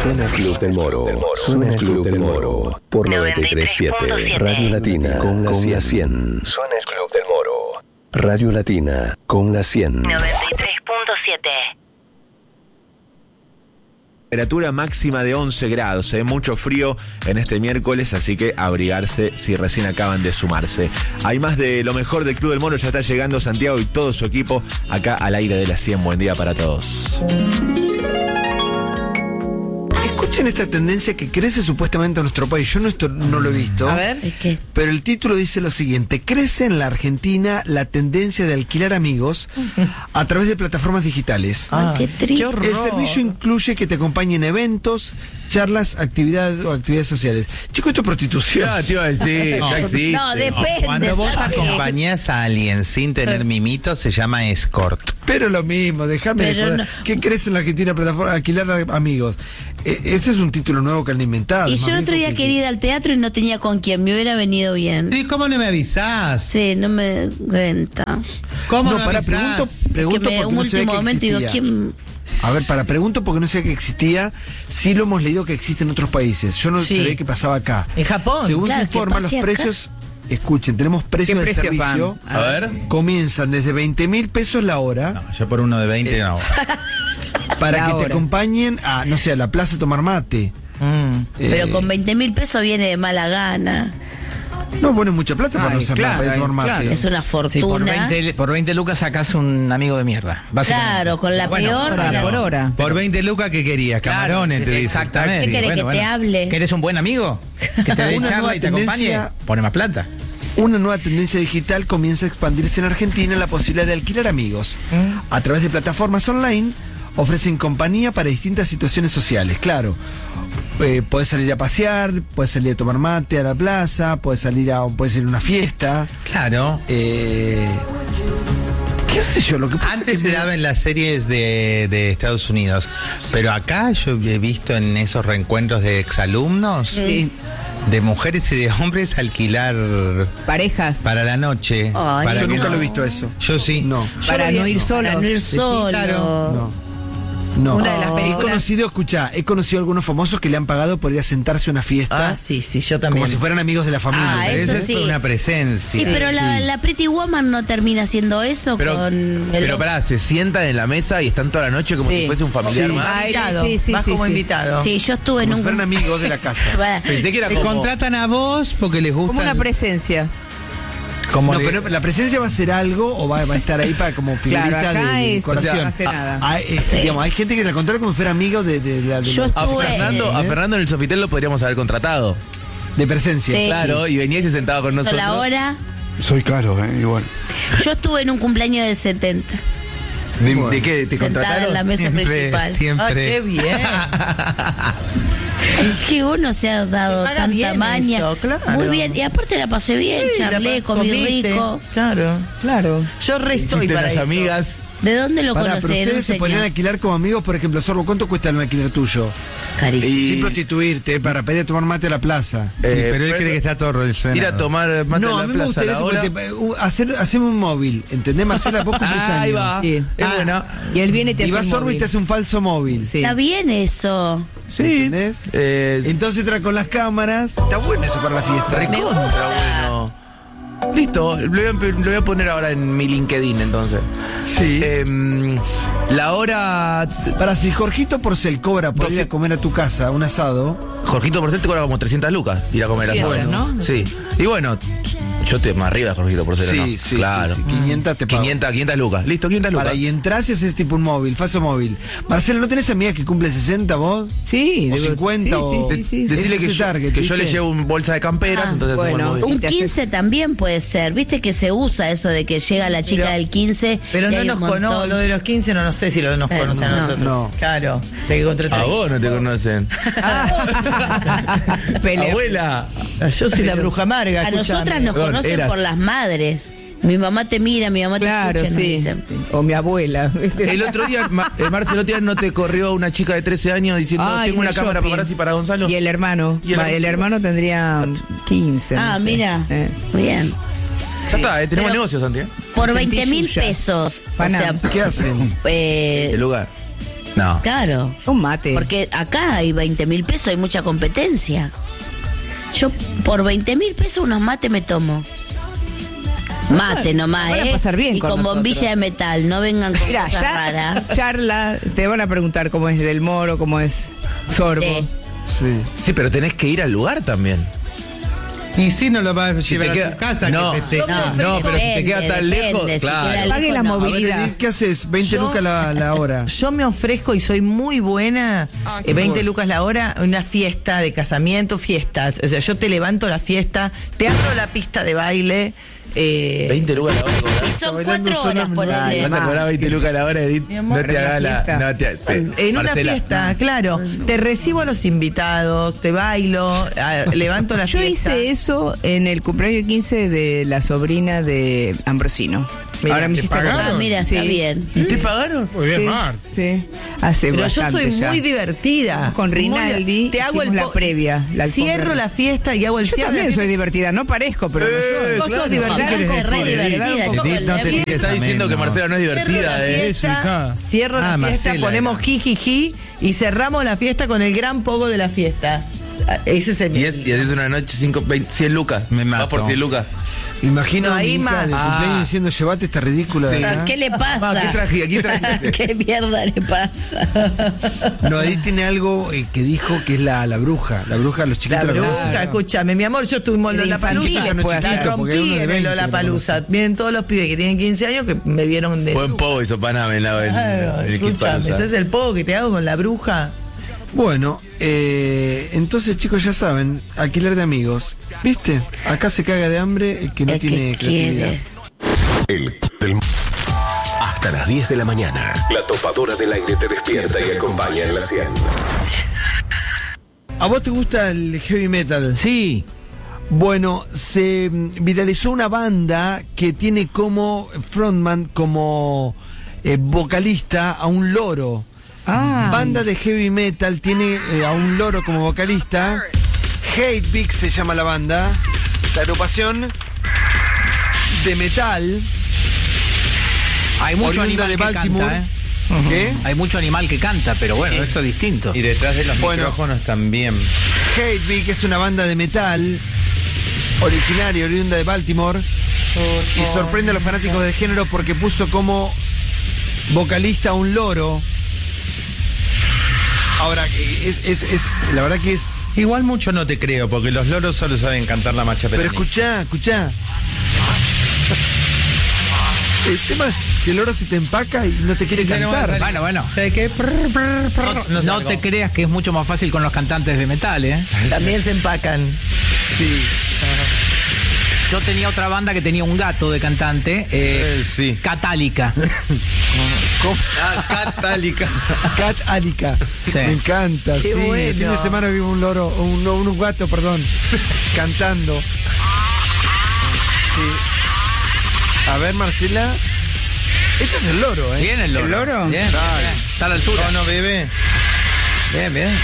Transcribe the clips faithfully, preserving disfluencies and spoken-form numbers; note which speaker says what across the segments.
Speaker 1: Suena Club del Moro. Suena Club del Moro. Por noventa y tres punto siete. Radio Latina con la cien. Suena el Club del Moro. Radio Latina con la cien.
Speaker 2: noventa y tres punto siete.
Speaker 3: Temperatura máxima de once grados, ¿eh? Mucho frío en este miércoles, así que abrigarse si recién acaban de sumarse. Hay más de lo mejor del Club del Moro, ya está llegando Santiago y todo su equipo acá al aire de la cien. Buen día para todos.
Speaker 4: Escuchen esta tendencia que crece supuestamente en nuestro país. Yo no, esto no lo he visto.
Speaker 5: A ver.
Speaker 6: ¿Qué?
Speaker 4: Pero el título dice lo siguiente: crece en la Argentina la tendencia de alquilar amigos a través de plataformas digitales.
Speaker 6: Ay, qué triste.
Speaker 5: qué horror.
Speaker 4: El servicio incluye que te acompañen eventos, charlas, actividades o actividades sociales. Chico, esto es prostitución.
Speaker 3: Ya, te iba a decir,
Speaker 7: No.
Speaker 3: ya existe.
Speaker 6: No, depende.
Speaker 7: Cuando vos
Speaker 6: ¿sabes?
Speaker 7: acompañás a alguien sin tener mimito, se llama escort.
Speaker 4: Pero lo mismo, déjame de
Speaker 6: Pero
Speaker 4: joder.
Speaker 6: no.
Speaker 4: ¿Qué crece en la Argentina plataforma alquilar a amigos? Eh, ese es un título nuevo que han inventado.
Speaker 6: Y yo el otro día quería ir al teatro y no tenía con quién, me hubiera venido bien.
Speaker 7: Sí, ¿cómo no me avisás?
Speaker 6: Sí, no me cuenta.
Speaker 7: ¿Cómo
Speaker 4: No,
Speaker 7: no,
Speaker 4: para,
Speaker 7: avisás?
Speaker 4: pregunto,
Speaker 6: Que
Speaker 4: pregunto
Speaker 6: me,
Speaker 4: porque
Speaker 6: un
Speaker 4: no sabía
Speaker 6: último
Speaker 4: que
Speaker 6: momento digo,
Speaker 4: existía.
Speaker 6: ¿quién?
Speaker 4: A ver, para, pregunto porque no sabía que existía. Sí lo hemos leído que existe en otros países. Yo no
Speaker 5: Sí.
Speaker 4: sabía que pasaba acá.
Speaker 5: En Japón.
Speaker 4: Según
Speaker 6: claro,
Speaker 4: se
Speaker 6: que
Speaker 4: informa, los
Speaker 6: pase acá.
Speaker 4: precios... Escuchen, tenemos precios de
Speaker 5: precios
Speaker 4: servicio.
Speaker 5: van?
Speaker 3: A ver.
Speaker 4: Comienzan desde veinte mil pesos la hora
Speaker 7: No, yo por uno de veinte no.
Speaker 4: para
Speaker 5: La
Speaker 4: que te
Speaker 5: hora.
Speaker 4: acompañen a, no sé, a la plaza a tomar mate.
Speaker 5: Mm.
Speaker 6: Pero
Speaker 4: Eh,
Speaker 6: con veinte mil pesos viene de mala gana.
Speaker 4: No ponen mucha plata para
Speaker 5: Ay,
Speaker 4: no usar
Speaker 5: claro,
Speaker 4: para ir a tomar mate.
Speaker 5: claro.
Speaker 6: Es una
Speaker 8: Sí, por
Speaker 6: fortuna.
Speaker 8: veinte, por veinte lucas sacás un amigo de mierda. Básicamente.
Speaker 6: Claro, con la
Speaker 8: Bueno,
Speaker 6: peor.
Speaker 5: Hora
Speaker 6: de las-
Speaker 5: por hora.
Speaker 7: Por veinte lucas, ¿qué querías?
Speaker 8: Claro,
Speaker 7: Camarones, te dice.
Speaker 8: exactamente.
Speaker 6: ¿Qué querés, que te hable?
Speaker 8: ¿Que eres un buen amigo? ¿Que te dé
Speaker 4: Una
Speaker 8: charla
Speaker 4: nueva
Speaker 8: y te acompañe?
Speaker 4: tendencia-
Speaker 8: Pone más plata.
Speaker 4: Una nueva tendencia digital comienza a expandirse en Argentina, la posibilidad de alquilar amigos. A través de plataformas online ofrecen compañía para distintas situaciones sociales, claro. Eh, podés salir a pasear, podés salir a tomar mate a la plaza, podés salir a, podés ir a una fiesta.
Speaker 7: Claro.
Speaker 4: Eh, ¿Qué sé yo? Lo que pasa
Speaker 7: Antes
Speaker 4: es
Speaker 7: se
Speaker 4: que me-
Speaker 7: daba en las series de, de Estados Unidos, pero acá yo he visto en esos reencuentros de exalumnos,
Speaker 5: Sí.
Speaker 7: de mujeres y de hombres, alquilar
Speaker 5: Parejas.
Speaker 7: para la noche.
Speaker 6: Ay,
Speaker 7: para
Speaker 4: yo
Speaker 7: que
Speaker 4: nunca
Speaker 7: no-
Speaker 4: lo he visto eso.
Speaker 7: Yo sí.
Speaker 4: No.
Speaker 5: Para no ir solos.
Speaker 6: Para no ir solo.
Speaker 7: claro.
Speaker 4: No. No.
Speaker 5: Una de las
Speaker 4: He
Speaker 5: películas-
Speaker 4: conocido, escuchá, he conocido algunos famosos que le han pagado por ir a sentarse a una fiesta
Speaker 5: Ah, sí, sí, yo también.
Speaker 4: como si fueran amigos de la familia.
Speaker 6: Ah,
Speaker 7: Pero
Speaker 6: eso
Speaker 7: eso es
Speaker 6: sí.
Speaker 7: por una presencia.
Speaker 6: Sí, pero la, la Pretty Woman no termina haciendo eso
Speaker 3: Pero,
Speaker 6: con el...
Speaker 3: pero pará, se sientan en la mesa y están toda la noche como
Speaker 5: Sí.
Speaker 3: si fuese un familiar
Speaker 4: Sí.
Speaker 3: más.
Speaker 5: Ay,
Speaker 9: Invitado,
Speaker 5: sí, sí,
Speaker 9: vas
Speaker 5: sí,
Speaker 9: como
Speaker 5: sí.
Speaker 9: invitado.
Speaker 6: Sí, yo estuve en
Speaker 4: Como si
Speaker 6: un...
Speaker 4: fueran amigos de la casa.
Speaker 6: Pará.
Speaker 3: Pensé que era
Speaker 7: Te
Speaker 3: como...
Speaker 7: contratan a vos porque les gusta.
Speaker 5: Como una
Speaker 7: el-
Speaker 5: presencia.
Speaker 7: como
Speaker 4: No,
Speaker 7: le-
Speaker 4: pero la presencia va a ser algo o va, va a estar ahí para como figurita
Speaker 5: Claro, acá
Speaker 4: de, de
Speaker 5: es-
Speaker 4: decoración.
Speaker 5: no hace nada.
Speaker 4: Ah, eh, digamos, hay gente que te contrata como si fuera amigo de, de, de la de,
Speaker 6: Yo
Speaker 4: los-
Speaker 3: A
Speaker 6: estuve-
Speaker 3: Fernando, a Fernando en el Sofitel lo podríamos haber contratado.
Speaker 4: de presencia.
Speaker 6: Sí.
Speaker 3: Claro, y venía y se sentaba con
Speaker 6: Hizo
Speaker 3: nosotros.
Speaker 6: la hora.
Speaker 10: Soy caro, ¿eh? Igual.
Speaker 6: Yo estuve en un cumpleaños del setenta.
Speaker 3: ¿De, de qué? ¿Te
Speaker 6: Sentada
Speaker 3: contrataron?
Speaker 6: en la mesa
Speaker 7: siempre,
Speaker 6: principal.
Speaker 9: Ah,
Speaker 7: siempre.
Speaker 9: qué bien.
Speaker 6: Que uno se ha dado
Speaker 9: Paga
Speaker 6: tanta
Speaker 9: bien
Speaker 6: maña.
Speaker 9: eso, claro.
Speaker 6: Muy bien. Y aparte la pasé bien,
Speaker 9: Sí, la
Speaker 6: charlé,
Speaker 9: pa-
Speaker 6: comí
Speaker 9: comiste.
Speaker 6: rico.
Speaker 9: Claro.
Speaker 5: Claro.
Speaker 9: Yo re estoy
Speaker 3: Hiciste
Speaker 9: para
Speaker 3: unas
Speaker 9: eso.
Speaker 3: amigas.
Speaker 6: ¿De dónde lo
Speaker 4: Pará, pero
Speaker 6: conocés?
Speaker 4: ustedes se ponían a alquilar como amigos, por ejemplo, Sorbo, ¿cuánto cuesta el alquiler tuyo?
Speaker 6: Carísimo.
Speaker 3: Y-
Speaker 4: Sin prostituirte, para pedir a tomar mate a la plaza.
Speaker 7: Sí,
Speaker 3: Eh,
Speaker 7: pero él cree que está todo el
Speaker 3: Ir a tomar mate
Speaker 4: No,
Speaker 3: en
Speaker 4: a
Speaker 3: la
Speaker 4: mí me
Speaker 3: plaza a
Speaker 4: gustaría
Speaker 3: la
Speaker 4: eso,
Speaker 3: hora.
Speaker 4: porque te- uh, hacer, hacemos un móvil, ¿entendés, Marcela? Vos cumplís
Speaker 3: Ah, ahí
Speaker 4: años.
Speaker 3: va.
Speaker 5: Sí.
Speaker 3: Es
Speaker 5: Ah,
Speaker 3: buena.
Speaker 5: Y él viene y te
Speaker 4: Y
Speaker 5: hace
Speaker 4: va
Speaker 5: el
Speaker 4: Sorbo y
Speaker 5: móvil.
Speaker 4: te hace un falso móvil.
Speaker 5: Sí.
Speaker 6: Está bien eso.
Speaker 3: Sí.
Speaker 4: ¿Entendés?
Speaker 3: Eh,
Speaker 4: Entonces trae con las cámaras. Está bueno eso para la fiesta.
Speaker 3: recontra bueno. Listo, lo voy, a, lo voy a poner ahora en mi LinkedIn entonces.
Speaker 4: Sí.
Speaker 3: Em, la hora.
Speaker 4: Para si Jorgito Porcel cobra por ir a comer a tu casa un asado.
Speaker 3: Jorgito Porcel te cobra como trescientas lucas ir a comer asado.
Speaker 5: Bueno, ¿no?
Speaker 3: Sí. Y bueno, yo estoy más arriba de Jorgito Porcel.
Speaker 4: Sí,
Speaker 3: ¿no?
Speaker 4: sí,
Speaker 3: claro.
Speaker 4: sí, sí, quinientas te pago.
Speaker 3: quinientas, quinientas lucas. Listo, quinientas lucas.
Speaker 4: Para y entras y haces tipo un móvil, falso móvil. Marcelo, ¿no tenés amigas que cumple sesenta vos?
Speaker 5: Sí,
Speaker 4: O
Speaker 5: digo,
Speaker 4: cincuenta
Speaker 5: sí,
Speaker 4: o-
Speaker 5: sí, sí, sí.
Speaker 3: Decirle
Speaker 4: Ese
Speaker 3: que,
Speaker 4: es
Speaker 3: yo,
Speaker 4: el target,
Speaker 3: que yo
Speaker 4: ¿viste?
Speaker 3: le llevo un bolsa de camperas,
Speaker 6: Ah,
Speaker 3: entonces hacemos
Speaker 5: bueno.
Speaker 3: el móvil.
Speaker 6: Un
Speaker 5: te haces-
Speaker 6: quince también puede ser. Viste que se usa eso de que llega la chica
Speaker 9: Pero-
Speaker 6: del quince.
Speaker 9: Pero
Speaker 6: y
Speaker 9: no
Speaker 6: hay
Speaker 9: nos
Speaker 6: un montón.
Speaker 9: conoce, lo de los quince no, no sé si lo nos
Speaker 6: Eh,
Speaker 9: conocen
Speaker 6: no,
Speaker 9: a nosotros.
Speaker 4: no.
Speaker 9: Claro, te que contratar.
Speaker 3: A vos no te conocen.
Speaker 5: Pelea.
Speaker 3: Abuela.
Speaker 9: Yo soy la bruja amarga.
Speaker 6: A
Speaker 9: escuchame.
Speaker 6: nosotras nos
Speaker 3: Perdón,
Speaker 6: conocen
Speaker 3: eras.
Speaker 6: por las madres. Mi mamá te mira, mi mamá te
Speaker 5: Claro,
Speaker 6: escucha. nos
Speaker 5: sí.
Speaker 6: dicen.
Speaker 5: O mi abuela.
Speaker 3: El otro día, Ma- eh, Marcelo, el otro día no te corrió una chica de trece años diciendo,
Speaker 5: Ay,
Speaker 3: tengo
Speaker 5: en
Speaker 3: una
Speaker 5: el
Speaker 3: cámara
Speaker 5: shopping.
Speaker 3: para Horacio y para Gonzalo.
Speaker 5: Y el hermano.
Speaker 3: Y el
Speaker 5: Va, el,
Speaker 3: hermano.
Speaker 5: hermano tendría quince.
Speaker 6: Ah,
Speaker 5: no sé.
Speaker 6: mira.
Speaker 5: Eh.
Speaker 6: Bien.
Speaker 3: Ya está, eh, tenemos
Speaker 6: Pero-
Speaker 3: negocios, Santi. ¿eh?
Speaker 6: Por
Speaker 5: Me sentí
Speaker 6: veinte mil
Speaker 5: suya.
Speaker 6: pesos. O
Speaker 5: Panam.
Speaker 6: sea,
Speaker 4: ¿Qué hacen?
Speaker 6: eh,
Speaker 3: El lugar.
Speaker 8: No.
Speaker 6: Claro.
Speaker 5: Un mate.
Speaker 6: Porque acá hay veinte mil pesos, hay mucha competencia. Yo por veinte mil pesos unos mates me tomo. Mate nomás,
Speaker 5: van a
Speaker 6: ¿eh?
Speaker 5: pasar bien
Speaker 6: y
Speaker 5: con
Speaker 6: con
Speaker 5: nosotros.
Speaker 6: bombilla de metal, no vengan con
Speaker 5: Mira,
Speaker 6: cosas
Speaker 5: ya
Speaker 6: raras.
Speaker 5: charla, te van a preguntar cómo es Del Moro, cómo es Sorbo.
Speaker 6: Sí.
Speaker 4: Sí.
Speaker 3: Sí, pero tenés que ir al lugar también.
Speaker 7: Y si no lo vas a llevar
Speaker 3: te
Speaker 7: a
Speaker 3: queda-
Speaker 7: tu casa,
Speaker 3: no.
Speaker 7: que festeje.
Speaker 6: No,
Speaker 3: No, pero si te queda tan
Speaker 6: depende,
Speaker 3: lejos,
Speaker 6: si
Speaker 3: claro.
Speaker 6: queda
Speaker 5: Pague
Speaker 6: lejos,
Speaker 5: la
Speaker 6: no.
Speaker 5: movilidad.
Speaker 4: ¿Qué haces? veinte
Speaker 9: Yo-
Speaker 4: lucas la, la hora.
Speaker 9: Yo me ofrezco y soy muy buena, eh, veinte lucas la hora, una fiesta de casamiento, fiestas. O sea, yo te levanto la fiesta, te abro la pista de baile. Eh,
Speaker 3: veinte lucas la hora.
Speaker 6: Y son
Speaker 4: bailando
Speaker 6: cuatro horas,
Speaker 4: sola,
Speaker 6: ponele.
Speaker 3: Vas a cobrar veinte lucas la hora, Edith.
Speaker 9: Mi amor,
Speaker 3: No te
Speaker 5: en
Speaker 3: hagas
Speaker 5: una
Speaker 3: la.
Speaker 5: fiesta.
Speaker 3: No te, sí.
Speaker 9: En una
Speaker 3: Marcela.
Speaker 9: fiesta, claro. Te recibo a los invitados, te bailo, ah, levanto la
Speaker 5: Yo
Speaker 9: fiesta.
Speaker 5: hice eso en el cumpleaños quince de la sobrina de Ambrosino.
Speaker 9: Mira,
Speaker 5: Ahora me
Speaker 9: ¿te
Speaker 5: hiciste
Speaker 9: pagaron?
Speaker 5: acordar.
Speaker 6: Ah, mira, está
Speaker 5: Sí.
Speaker 6: bien.
Speaker 9: ¿Y te pagaron?
Speaker 10: Muy bien,
Speaker 5: Sí,
Speaker 10: Mars.
Speaker 5: sí, hace
Speaker 9: Pero yo
Speaker 5: bastante
Speaker 9: soy
Speaker 5: ya.
Speaker 9: muy divertida.
Speaker 5: Con Rinaldi
Speaker 9: Muy- te hago el
Speaker 5: hicimos
Speaker 9: po-
Speaker 5: la previa, la alfombra.
Speaker 9: Cierro la fiesta y hago el
Speaker 5: Yo
Speaker 9: cierre. de
Speaker 5: también
Speaker 9: la
Speaker 5: soy
Speaker 9: fiesta.
Speaker 5: divertida, no parezco, pero
Speaker 3: Eh,
Speaker 5: no soy.
Speaker 9: Vos
Speaker 3: claro.
Speaker 9: sos divertida.
Speaker 6: Claro,
Speaker 9: ¿Qué querés
Speaker 6: es re
Speaker 9: decir?
Speaker 6: divertida,
Speaker 7: Edith,
Speaker 6: chicos,
Speaker 7: no te
Speaker 6: la
Speaker 7: tires
Speaker 3: Está diciendo que
Speaker 7: ameno.
Speaker 3: Marcela no es
Speaker 9: Cierro la
Speaker 3: divertida, ¿eh?
Speaker 10: Eso,
Speaker 9: fiesta,
Speaker 10: hija.
Speaker 9: cierro la
Speaker 7: Ah,
Speaker 9: fiesta,
Speaker 7: Marcela
Speaker 9: ponemos
Speaker 7: era.
Speaker 9: jijiji y cerramos la fiesta con el gran pogo de la fiesta. Ah, Ese es el
Speaker 3: Y es, y es una noche cinco, veinte, cien lucas.
Speaker 7: Me
Speaker 3: Vas
Speaker 7: mato.
Speaker 3: por cien lucas.
Speaker 4: Me imagino
Speaker 9: No,
Speaker 4: a mi
Speaker 9: ahí
Speaker 4: hija
Speaker 9: más.
Speaker 4: de cumpleaños
Speaker 3: Ah.
Speaker 4: diciendo llevate esta ridícula de acá.
Speaker 6: ¿Qué le pasa?
Speaker 3: Ah, ¿qué traje? ¿Qué trajiste?
Speaker 6: ¿Qué mierda le pasa?
Speaker 4: No, ahí tiene algo eh, que dijo que es la, la bruja. La bruja, los
Speaker 9: La
Speaker 4: chiquitos la
Speaker 9: bruja,
Speaker 4: conocen.
Speaker 9: escúchame, mi amor, yo estuve en
Speaker 5: Era
Speaker 9: Lollapalooza,
Speaker 5: infantil, puede
Speaker 9: la
Speaker 5: hacer.
Speaker 4: Porque hay uno
Speaker 9: rompí
Speaker 4: de
Speaker 9: en
Speaker 4: veinte
Speaker 9: el
Speaker 4: que lo
Speaker 9: Lollapalooza.
Speaker 4: conocen.
Speaker 9: Vienen todos los pibes que tienen quince años que me vieron de
Speaker 3: Buen pogo hizo Panamá en la en,
Speaker 9: Claro,
Speaker 3: en el Kid
Speaker 9: escúchame,
Speaker 3: Palooza.
Speaker 9: ese es el pogo que te hago con la bruja.
Speaker 4: Bueno, eh, entonces chicos ya saben, alquiler de amigos. ¿Viste? Acá se caga de hambre el que no
Speaker 6: El que
Speaker 4: tiene creatividad.
Speaker 6: quiere.
Speaker 1: El del... Hasta las diez de la mañana. La topadora del aire te despierta y acompaña en la cien.
Speaker 4: ¿A vos te gusta el heavy metal?
Speaker 8: Sí.
Speaker 4: Bueno, se mm, viralizó una banda que tiene como frontman, como eh, vocalista a un loro.
Speaker 5: Ah,
Speaker 4: Banda de heavy metal tiene eh, a un loro como vocalista. Hatebreed se llama la banda. La agrupación de metal.
Speaker 8: Hay mucho
Speaker 4: oriunda
Speaker 8: animal
Speaker 4: de
Speaker 8: que
Speaker 4: Baltimore.
Speaker 8: canta, ¿eh?
Speaker 4: ¿Qué?
Speaker 8: Hay mucho animal que canta, pero bueno, esto es distinto.
Speaker 7: Y detrás de los
Speaker 4: Bueno.
Speaker 7: micrófonos también.
Speaker 4: Hatebreed, que es una banda de metal originaria, oriunda de Baltimore, y sorprende a los fanáticos del género porque puso como vocalista a un loro. Ahora, es, es, es la verdad que es...
Speaker 7: Igual mucho no te creo, porque los loros solo saben cantar la marcha
Speaker 4: Pero
Speaker 7: peronista.
Speaker 4: escuchá, escuchá. El tema, si el loro se te empaca y no te quiere
Speaker 7: Y ya no va a
Speaker 4: cantar.
Speaker 7: salir.
Speaker 8: Bueno, bueno.
Speaker 7: ¿De qué? Prr, prr, prr.
Speaker 8: No,
Speaker 7: No
Speaker 8: no
Speaker 7: salgo.
Speaker 8: te creas que es mucho más fácil con los cantantes de metal, ¿eh?
Speaker 9: También se empacan.
Speaker 4: Sí.
Speaker 8: Yo tenía otra banda que tenía un gato de cantante, eh,
Speaker 7: Eh, sí.
Speaker 8: Catálica.
Speaker 4: ¿Cómo?
Speaker 3: Ah, Catálica.
Speaker 4: Cat Alica.
Speaker 8: Sí.
Speaker 4: Me encanta,
Speaker 9: Qué
Speaker 4: sí.
Speaker 9: bueno.
Speaker 4: El fin de semana vimos un loro, un, no, un gato, perdón, cantando. Sí. A ver, Marcela. Este es el loro, ¿eh?
Speaker 8: Bien el loro.
Speaker 5: ¿El loro?
Speaker 8: Bien, bien. Está a la altura.
Speaker 7: No, no, bebé.
Speaker 8: Bien, bien.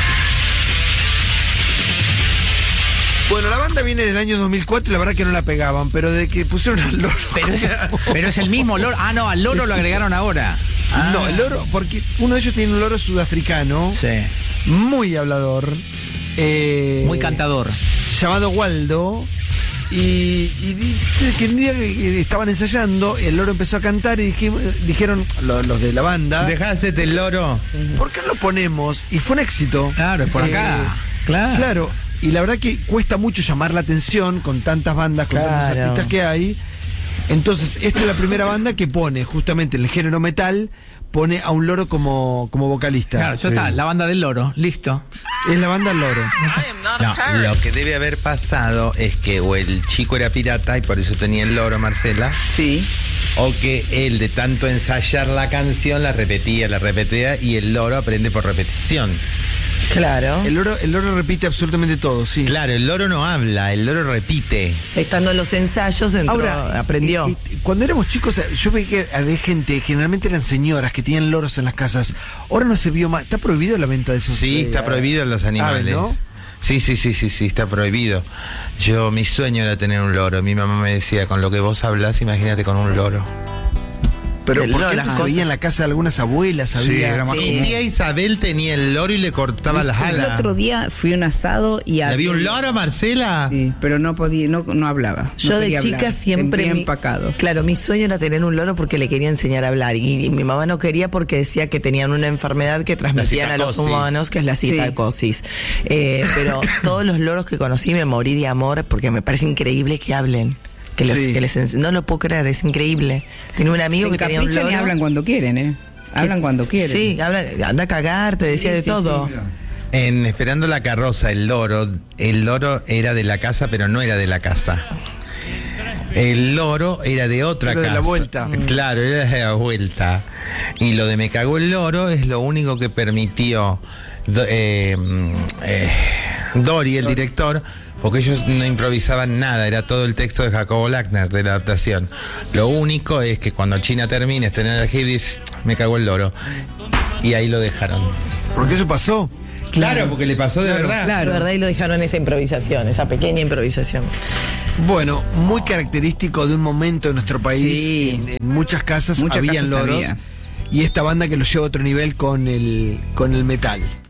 Speaker 4: Bueno, la banda viene del año dos mil cuatro y la verdad que no la pegaban, pero de que pusieron al loro.
Speaker 8: Pero es, pero es el mismo loro. Ah, no, al loro lo agregaron ahora. Ah.
Speaker 4: No, el loro, porque uno de ellos tiene un loro sudafricano,
Speaker 8: Sí.
Speaker 4: muy hablador, eh,
Speaker 8: Muy cantador.
Speaker 4: llamado Waldo. Y, y dice que un día que estaban ensayando, el loro empezó a cantar y dije- dijeron lo- los de la banda,
Speaker 7: Dejá de hacerte el loro.
Speaker 4: ¿por qué no lo ponemos? Y fue un éxito.
Speaker 8: Claro, es por
Speaker 4: Eh,
Speaker 8: acá. Claro.
Speaker 4: Claro, y la verdad que cuesta mucho llamar la atención con tantas bandas, con tantos
Speaker 9: Claro.
Speaker 4: artistas que hay. Entonces, esta es la primera banda que pone justamente en el género metal, pone a un loro como, como vocalista.
Speaker 8: Claro, ya está,
Speaker 4: Eh,
Speaker 8: la banda del loro, listo.
Speaker 4: Es la banda El Loro.
Speaker 7: No, lo que debe haber pasado es que o el chico era pirata y por eso tenía el loro, Marcela,
Speaker 5: sí.
Speaker 7: o que él de tanto ensayar la canción la repetía, la repetía y el loro aprende por repetición.
Speaker 9: Claro.
Speaker 4: El loro, el loro repite absolutamente todo, sí.
Speaker 7: Claro, el loro no habla, el loro repite.
Speaker 9: Estando en los ensayos, entró,
Speaker 4: Ahora,
Speaker 9: aprendió.
Speaker 4: eh, eh, cuando éramos chicos, eh, yo veía que había gente, generalmente eran señoras que tenían loros en las casas. Ahora no se vio más. Está prohibido la venta de esos.
Speaker 7: Sí,
Speaker 4: eh,
Speaker 7: está prohibido en los animales.
Speaker 4: aves, ¿no?
Speaker 7: Sí, sí, sí, sí, sí, está prohibido. Yo, mi sueño era tener un loro. Mi mamá me decía, con lo que vos hablás, imagínate con un loro.
Speaker 4: Pero
Speaker 9: El-
Speaker 4: porque
Speaker 9: no,
Speaker 4: antes
Speaker 9: las
Speaker 4: se veía
Speaker 9: cosas.
Speaker 4: en la casa de algunas abuelas,
Speaker 10: Sí,
Speaker 4: había...
Speaker 10: era más
Speaker 7: Mi
Speaker 10: común.
Speaker 7: tía Isabel tenía el loro y le cortaba las
Speaker 5: El
Speaker 7: alas.
Speaker 5: otro día fui a un asado y
Speaker 7: ¿Le
Speaker 5: había-
Speaker 7: vi un loro, Marcela?
Speaker 5: Sí, pero no podía, no, no hablaba.
Speaker 9: Yo
Speaker 5: no
Speaker 9: de
Speaker 5: quería
Speaker 9: chica
Speaker 5: hablar,
Speaker 9: siempre.
Speaker 5: sentía
Speaker 9: mi-
Speaker 5: empacado.
Speaker 9: Claro, mi sueño era tener un loro porque le quería enseñar a hablar. Y, y mi mamá no quería porque decía que tenían una enfermedad que transmitían a los
Speaker 7: citacosis.
Speaker 9: humanos, que es la citacosis. Eh, pero todos los loros que conocí me morí de amor porque me parece increíble que hablen. Que, los-
Speaker 4: Sí.
Speaker 9: que les ense- no lo puedo creer, es increíble. Tenía un amigo
Speaker 5: Se
Speaker 9: que tenía un
Speaker 5: encaprichan
Speaker 9: loro.
Speaker 5: y hablan cuando quieren, ¿eh? Hablan cuando quieren.
Speaker 9: Sí, habla, anda a cagar, te decía
Speaker 5: Sí,
Speaker 9: de
Speaker 5: sí,
Speaker 9: todo.
Speaker 5: sí.
Speaker 7: En Esperando la carroza, el loro, el loro era de la casa, pero no era de la casa. El loro era de otra
Speaker 4: Era de
Speaker 7: casa.
Speaker 4: la vuelta.
Speaker 7: Claro, era de la vuelta. Y lo de Me cagó el loro es lo único que permitió do- eh, eh, Dori, el director, porque ellos no improvisaban nada, era todo el texto de Jacobo Lackner, de la adaptación. Lo único es que cuando China termine, está en el archivo y dice, me cagó el loro. Y ahí lo dejaron.
Speaker 4: Porque eso pasó.
Speaker 7: Claro, porque le pasó de verdad.
Speaker 5: Claro.
Speaker 9: La verdad, y lo dejaron esa improvisación, esa pequeña improvisación.
Speaker 4: Bueno, muy característico de un momento en nuestro país.
Speaker 5: Sí.
Speaker 4: En, en muchas casas
Speaker 5: Muchas
Speaker 4: habían
Speaker 5: casas
Speaker 4: loros.
Speaker 5: había.
Speaker 4: Y esta banda que lo lleva a otro nivel con el, con el metal.